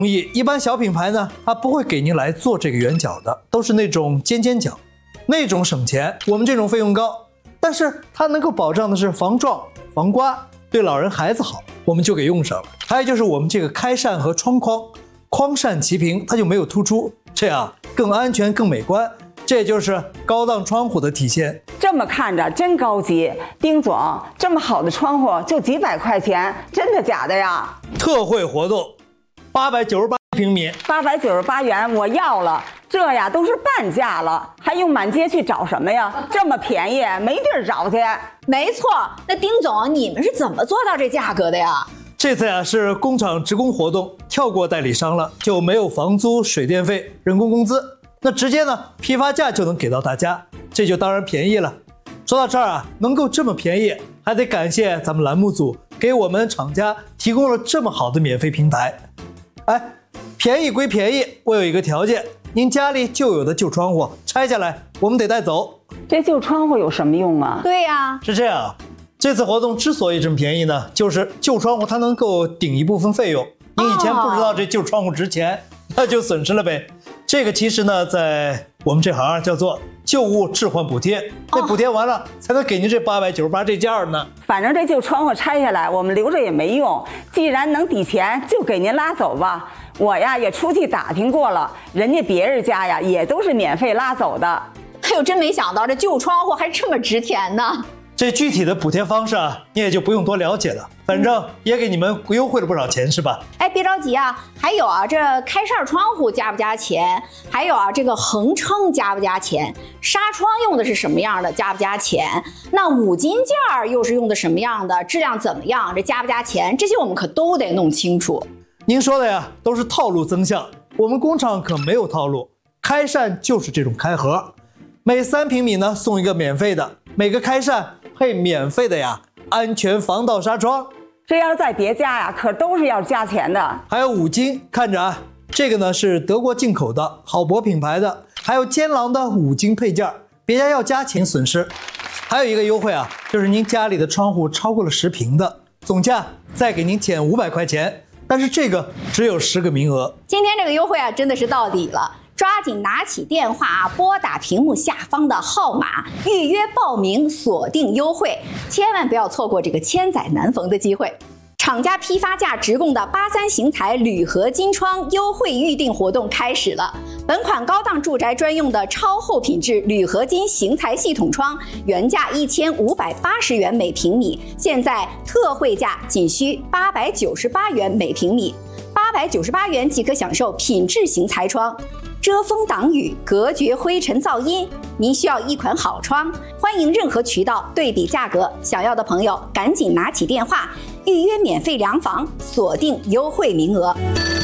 一般小品牌呢，它不会给您来做这个圆角的，都是那种尖尖角，那种省钱，我们这种费用高，但是它能够保障的是防撞、防刮，对老人孩子好，我们就给用上了。还有就是我们这个开扇和窗框，框扇齐平，它就没有突出，这样更安全、更美观。这就是高档窗户的体现。 这么看着真高级，丁总，这么好的窗户就几百块钱，真的假的呀？ 特惠活动，898平米 ，898元，我要了。这呀都是半价了，还用满街去找什么呀？这么便宜，没地儿找去。 没错，那丁总，你们是怎么做到这价格的呀？ 这次呀是工厂职工活动，跳过代理商了，就没有房租、水电费、人工工资。那直接呢，批发价就能给到大家，这就当然便宜了。说到这儿啊，能够这么便宜，还得感谢咱们栏目组给我们厂家提供了这么好的免费平台。哎，便宜归便宜，我有一个条件，您家里旧有的旧窗户拆下来，我们得带走。 这旧窗户有什么用啊？ 对呀， 是这样，这次活动之所以这么便宜呢，就是旧窗户它能够顶一部分费用。你以前不知道这旧窗户值钱，那就损失了呗。这个其实呢，在我们这行叫做旧物置换补贴，那补贴完了才能给您这898这价呢。 反正这旧窗户拆下来，我们留着也没用，既然能抵钱，就给您拉走吧。我呀也出去打听过了，人家别人家呀也都是免费拉走的。 哎呦，真没想到这旧窗户还这么值钱呢。 这具体的补贴方式啊，你也就不用多了解了，反正也给你们优惠了不少钱，是吧？ 哎，别着急啊，还有啊，这开扇窗户加不加钱？还有啊，这个横撑加不加钱？纱窗用的是什么样的？加不加钱？那五金件儿又是用的什么样的？质量怎么样？这加不加钱？这些我们可都得弄清楚。 您说的呀，都是套路增项，我们工厂可没有套路，开扇就是这种开盒，每3平米呢送一个免费的，每个开扇配免费的呀安全防盗纱窗。 这要是在别家呀，可都是要加钱的。 还有五金，看着啊，这个呢是德国进口的好博品牌的，还有坚狼的五金配件，别家要加钱损失。还有一个优惠啊，就是您家里的窗户超过了10平的，总价再给您减500块钱，但是这个只有10个名额。 今天这个优惠啊，真的是到底了。抓紧拿起电话啊，拨打屏幕下方的号码，预约报名，锁定优惠，千万不要错过这个千载难逢的机会。厂家批发价直供的83型材铝合金窗优惠预定活动开始了。本款高档住宅专用的超厚品质铝合金型材系统窗，原价1580元每平米，现在特惠价仅需898元每平米，898元即可享受品质型材窗。遮风挡雨，隔绝灰尘噪音。您需要一款好窗，欢迎任何渠道对比价格，想要的朋友赶紧拿起电话预约免费量房，锁定优惠名额。